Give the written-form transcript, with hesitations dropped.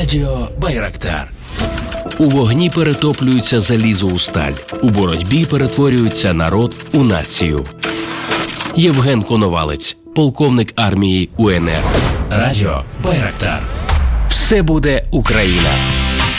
Радіо Байрактар. У вогні перетоплюється залізо у сталь. У боротьбі перетворюється народ у націю. Євген Коновалець, полковник армії УНР. Радіо Байрактар. Все буде Україна.